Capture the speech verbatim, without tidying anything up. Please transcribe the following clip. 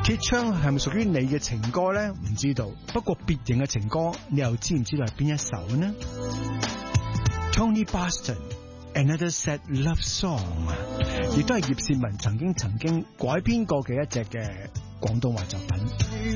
鐵槍係咪屬於你嘅情歌呢？唔知道，不過別人嘅情歌，你又知唔知道係邊一首呢？ Tony Boston Another Sad Love Song， 亦都係葉倩文曾經曾經改編過嘅一隻嘅廣東話作品。